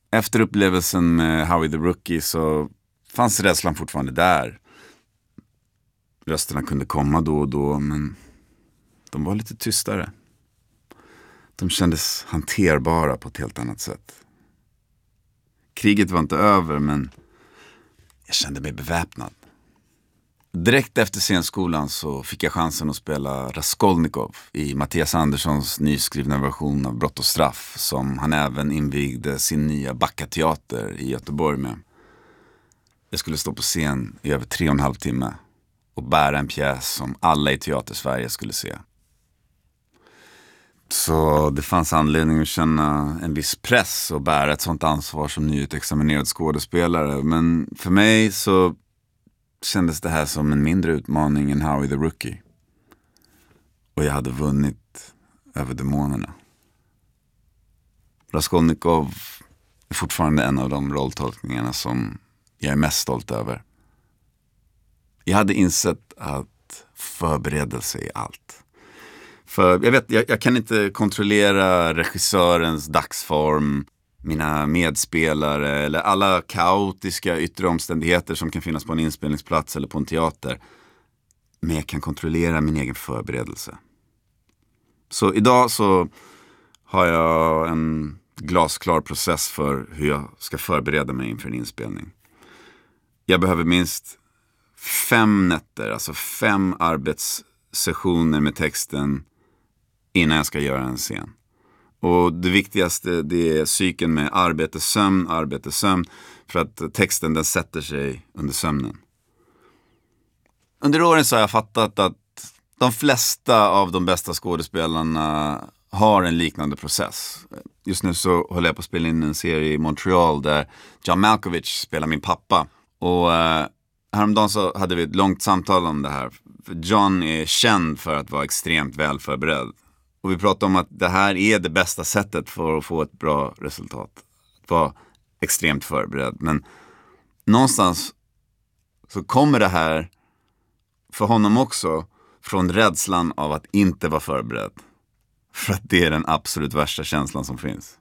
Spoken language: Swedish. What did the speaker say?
Efter upplevelsen med Howie the Rookie så fanns rädslan fortfarande där. Rösterna kunde komma då och då, men de var lite tystare. De kändes hanterbara på ett helt annat sätt. Kriget var inte över, men jag kände mig beväpnad. Direkt efter scenskolan så fick jag chansen att spela Raskolnikov i Mattias Anderssons nyskrivna version av Brott och straff, som han även invigde sin nya Backa-teater i Göteborg med. Jag skulle stå på scen i över 3,5 timmar och bära en pjäs som alla i Teatersverige skulle se. Så det fanns anledning att känna en viss press och bära ett sånt ansvar som nyutexaminerad skådespelare. Men för mig så kändes det här som en mindre utmaning än Howie the Rookie. Och jag hade vunnit över demonerna. Raskolnikov är fortfarande en av de rolltolkningarna som jag är mest stolt över. Jag hade insett att förberedelse är allt. För jag kan inte kontrollera regissörens dagsform, mina medspelare eller alla kaotiska yttre omständigheter som kan finnas på en inspelningsplats eller på en teater. Men jag kan kontrollera min egen förberedelse. Så idag så har jag en glasklar process för hur jag ska förbereda mig inför en inspelning. Jag behöver minst 5 nätter, alltså 5 arbetssessioner med texten innan jag ska göra en scen. Och det viktigaste, det är cykeln med arbete, sömn, för att texten den sätter sig under sömnen. Under åren så har jag fattat att de flesta av de bästa skådespelarna har en liknande process. Just nu så håller jag på att spela in en serie i Montreal där John Malkovich spelar min pappa. Och häromdagen så hade vi ett långt samtal om det här. För John är känd för att vara extremt väl förberedd. Och vi pratade om att det här är det bästa sättet för att få ett bra resultat. Att vara extremt förberedd. Men någonstans så kommer det här för honom också från rädslan av att inte vara förberedd. För att det är den absolut värsta känslan som finns.